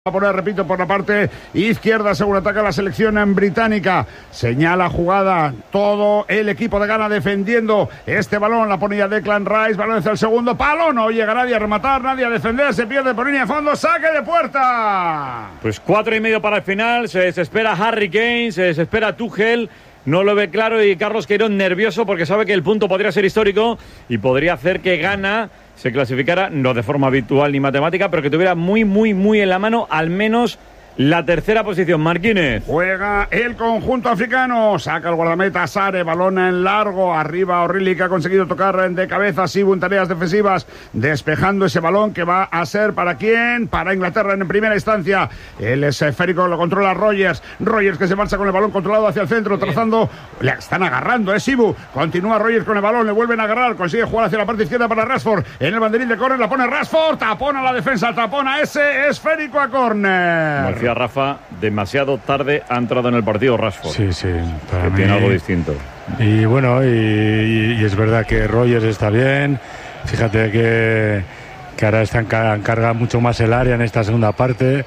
A poner, repito, por la parte izquierda según ataca la selección británica. Señala jugada todo el equipo de Ghana defendiendo este balón. La ponía Declan Rice, balón hacia el segundo palo. No llega nadie a rematar, nadie a defender. Se pierde por línea de fondo, saque de puerta. Pues 4:30 para el final. Se desespera Harry Kane, se desespera Tuchel. No lo ve claro y Carlos Queiroz nervioso porque sabe que el punto podría ser histórico y podría hacer que Ghana se clasificara, no de forma habitual ni matemática, pero que tuviera muy en la mano al menos la tercera posición. Marquínez. Juega el conjunto africano. Saca el guardameta Sare. Balón en largo. Arriba O'Reilly, que ha conseguido tocar de cabeza. Sibu en tareas defensivas. Despejando ese balón que va a ser ¿para quién? Para Inglaterra en primera instancia. El esférico lo controla Rogers. Rogers que se marcha con el balón controlado hacia el centro. Trazando. Le están agarrando, Sibu. Continúa Rogers con el balón. Le vuelven a agarrar. Consigue jugar hacia la parte izquierda para Rashford. En el banderín de córner la pone Rashford. Tapona la defensa. Tapona ese esférico a córner. Rafa, demasiado tarde ha entrado en el partido Rashford. Sí, para mí tiene algo distinto. Y bueno, y es verdad que Rogers está bien. Fíjate que ahora encarga mucho más el área en esta segunda parte,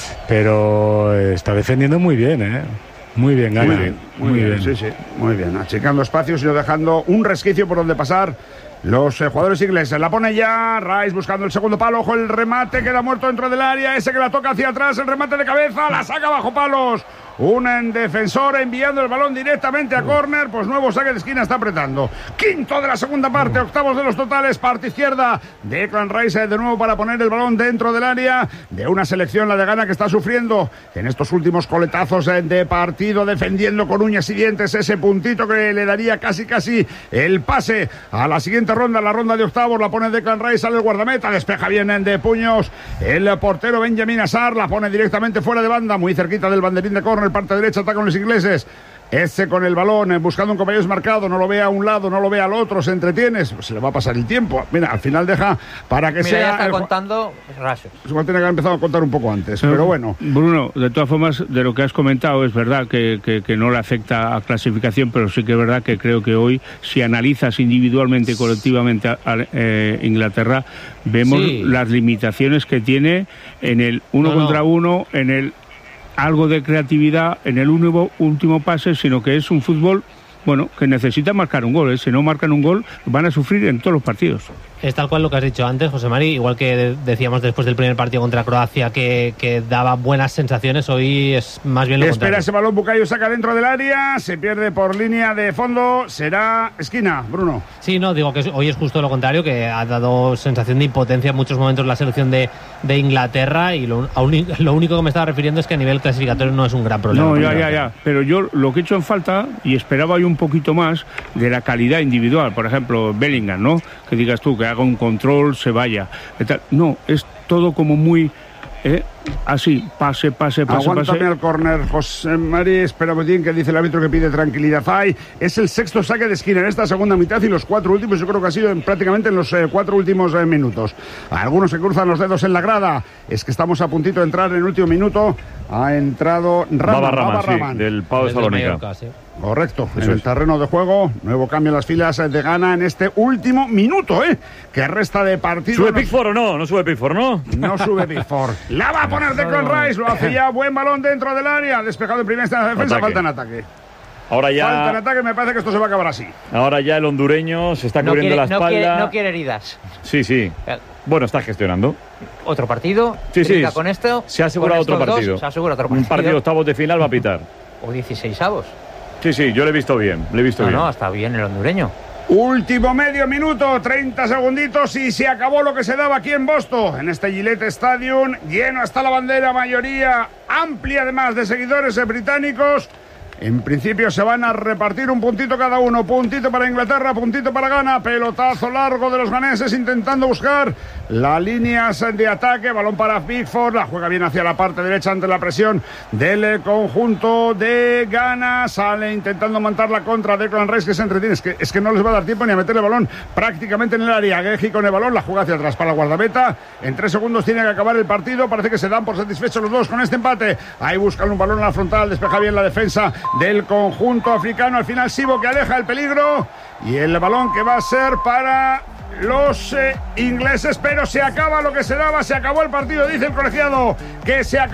pero está defendiendo muy bien, Muy bien, Ghana. Muy bien. Sí, muy bien. Achicando espacios y no dejando un resquicio por donde pasar los jugadores ingleses. La pone ya Rice buscando el segundo palo. Ojo, el remate queda muerto dentro del área. Ese que la toca hacia atrás. El remate de cabeza. La saca bajo palos. Un defensor enviando el balón directamente a córner. Pues nuevo saque de esquina, está apretando. Quinto de la segunda parte, octavos de los totales. Parte izquierda. Declan Rice de nuevo para poner el balón dentro del área de una selección, la de Ghana, que está sufriendo en estos últimos coletazos de partido, defendiendo con uñas y dientes ese puntito que le daría casi el pase a la siguiente ronda, la ronda de octavos. La pone Declan Rice, sale el guardameta, despeja bien de puños el portero Benjamin Assar, la pone directamente fuera de banda, muy cerquita del banderín de córner. Parte derecha, atacan los ingleses. Ese con el balón, buscando un compañero desmarcado, no lo ve a un lado, no lo ve al otro, se entretiene, se le va a pasar el tiempo. Mira, al final deja para que sea. Ya está contando Rashford. Igual tiene que haber empezado a contar un poco antes, pero bueno. Bruno, de todas formas, de lo que has comentado, es verdad que no le afecta a clasificación, pero sí que es verdad que creo que hoy, si analizas individualmente y colectivamente a Inglaterra, vemos las limitaciones que tiene en el uno contra uno, en el algo de creatividad en el último pase, sino que es un fútbol, bueno, que necesita marcar un gol. Si no marcan un gol, van a sufrir en todos los partidos. Es tal cual lo que has dicho antes, José Mari, igual que decíamos después del primer partido contra Croacia que daba buenas sensaciones, hoy es más bien lo contrario. Espera ese balón, Bukayo saca dentro del área, se pierde por línea de fondo, será esquina, Bruno. Sí, no, digo que hoy es justo lo contrario, que ha dado sensación de impotencia en muchos momentos la selección de Inglaterra, y lo único que me estaba refiriendo es que a nivel clasificatorio no es un gran problema. No, ya, pero yo lo que he hecho en falta, y esperaba yo un poquito más de la calidad individual, por ejemplo, Bellingham, ¿no? Que digas tú, que haga un control, se vaya. No, es todo como muy así, pase. Aguántame al córner, José Mari. Espera bien, que dice el árbitro que pide tranquilidad. Es el sexto saque de esquina en esta segunda mitad, y los 4 últimos yo creo que ha sido prácticamente en los 4 últimos minutos. Algunos se cruzan los dedos en la grada. Es que estamos a puntito de entrar en el último minuto. Ha entrado Baba Rahman, del Pau de Salónica. Correcto, en el terreno de juego. Nuevo cambio en las filas de Ghana en este último minuto, que resta de partido. ¿Sube Pickford o no? No sube Pickford, ¿no? No sube Pickford. La va a poner Declan Rice, lo hace ya. Buen balón dentro del área. Despejado en primera instancia de defensa, falta en ataque. Ahora ya. Falta en ataque, me parece que esto se va a acabar así. Ahora ya el hondureño se está cubriendo la espalda. No quiere heridas. Sí. Bueno, está gestionando. Otro partido. Sí. Con esto. Se ha asegurado otro partido. Un partido de octavos de final va a pitar. O 16avos. Sí, yo lo he visto bien. No, está bien el hondureño. Último medio minuto, 30 segunditos y se acabó lo que se daba aquí en Boston, en este Gillette Stadium, lleno hasta la bandera, mayoría amplia además de seguidores británicos. En principio se van a repartir un puntito cada uno, puntito para Inglaterra, puntito para Ghana, pelotazo largo de los ganeses intentando buscar las líneas de ataque, balón para Pickford, la juega bien hacia la parte derecha ante la presión del conjunto de Ghana, sale intentando montar la contra de Declan Rice, que se entretiene, es que no les va a dar tiempo ni a meter el balón prácticamente en el área. Geji con el balón, la juega hacia atrás para la guardameta, en 3 segundos tiene que acabar el partido, parece que se dan por satisfechos los dos con este empate. Ahí buscan un balón a la frontal, despeja bien la defensa del conjunto africano, al final Sibo que aleja el peligro, y el balón que va a ser para los ingleses, pero se acaba lo que se daba, se acabó el partido, dice el colegiado que se acabó.